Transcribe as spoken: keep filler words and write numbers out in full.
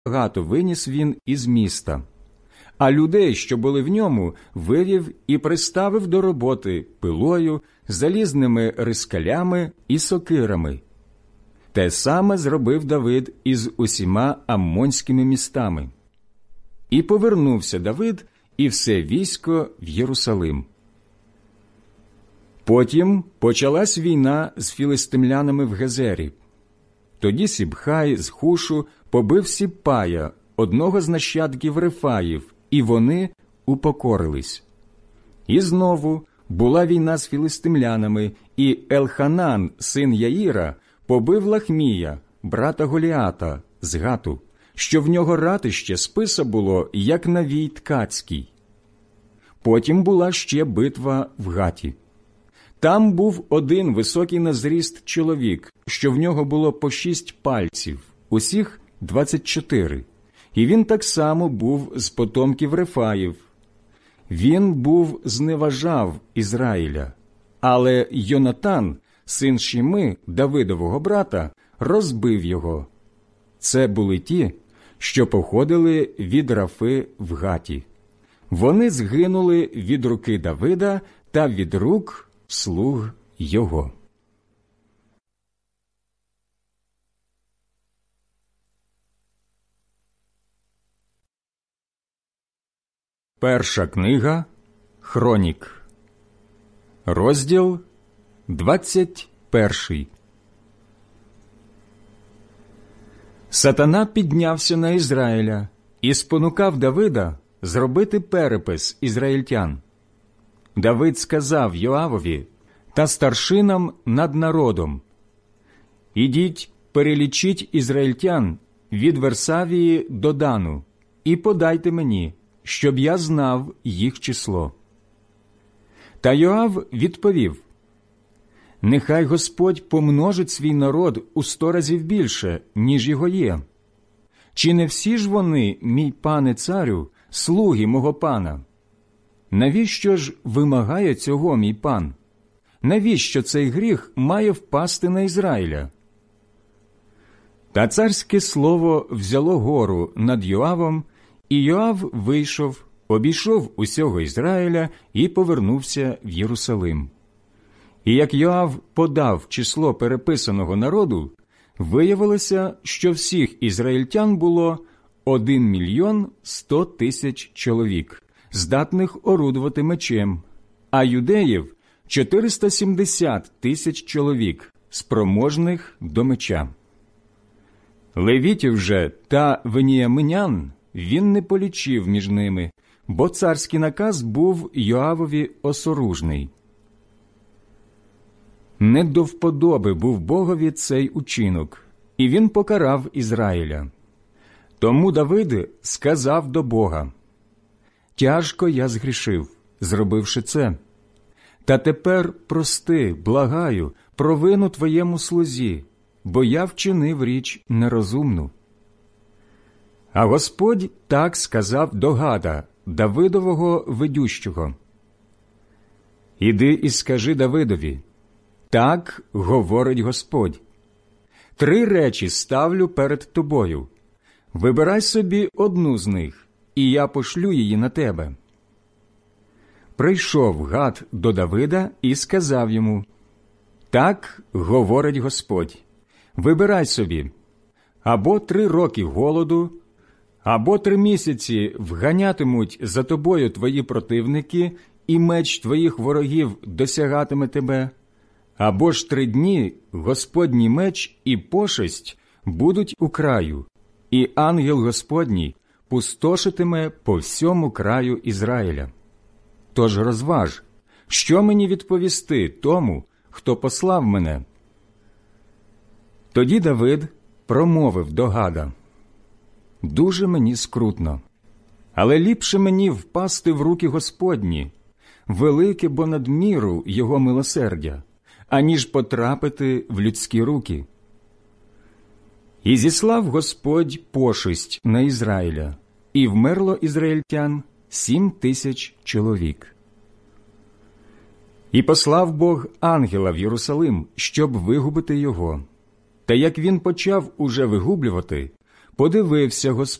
багато виніс він із міста, а людей, що були в ньому, вивів і приставив до роботи пилою, залізними рискалями і сокирами. Те саме зробив Давид із усіма аммонськими містами. І повернувся Давид і все військо в Єрусалим. Потім почалась війна з філистимлянами в Гезері. Тоді Сібхай з Хушу побив Сіппая, одного з нащадків Рефаїв, і вони упокорились. І знову була війна з філистимлянами, і Елханан, син Яїра, побив Лахмія, брата Голіата, з Гату, що в нього ратище списа було, як навій ткацький. Потім була ще битва в Гаті. Там був один високий на зріст чоловік, що в нього було по шість пальців, усіх двадцять чотири, і він так само був з потомків Рефаїв. Він був зневажав Ізраїля, але Йонатан, син Шими, Давидового брата, розбив його. Це були ті, що походили від Рафи в Гаті. Вони згинули від руки Давида та від рук слуг його. Перша книга Хронік, розділ двадцять перший. Сатана піднявся на Ізраїля і спонукав Давида зробити перепис ізраїльтян. Давид сказав Йоавові та старшинам над народом: «Ідіть, перелічіть ізраїльтян від Версавії до Дану і подайте мені, щоб я знав їх число». Та Йоав відповів: «Нехай Господь помножить свій народ у сто разів більше, ніж його є. Чи не всі ж вони, мій пане царю, слуги мого пана? Навіщо ж вимагає цього мій пан? Навіщо цей гріх має впасти на Ізраїля?» Та царське слово взяло гору над Йоавом, і Йоав вийшов, обійшов усього Ізраїля і повернувся в Єрусалим. І як Йоав подав число переписаного народу, виявилося, що всіх ізраїльтян було один мільйон сто тисяч чоловік, здатних орудувати мечем, а юдеїв – чотириста сімдесят тисяч чоловік, спроможних до меча. Левітів же та веніаминян він не полічив між ними, бо царський наказ був Йоавові осоружний. Не до вподоби був Богові цей учинок, і він покарав Ізраїля. Тому Давид сказав до Бога: «Тяжко я згрішив, зробивши це. Та тепер прости, благаю, провину твоєму слузі, бо я вчинив річ нерозумну». А Господь так сказав до Гада, Давидового ведющого: «Іди і скажи Давидові: так говорить Господь. Три речі ставлю перед тобою. Вибирай собі одну з них, і я пошлю її на тебе». Прийшов Гад до Давида і сказав йому: «Так говорить Господь. Вибирай собі або три роки голоду, або три місяці вганятимуть за тобою твої противники, і меч твоїх ворогів досягатиме тебе, або ж три дні Господній меч і пошесть будуть у краю, і ангел Господній пустошитиме по всьому краю Ізраїля. Тож розваж, що мені відповісти тому, хто послав мене?» Тоді Давид промовив до Гада: «Дуже мені скрутно, але ліпше мені впасти в руки Господні, велике бо надміру його милосердя, аніж потрапити в людські руки». І зіслав Господь пошесть на Ізраїля, і вмерло ізраїльтян сім тисяч чоловік. І послав Бог ангела в Єрусалим, щоб вигубити його. Та як він почав уже вигублювати, подивився Господь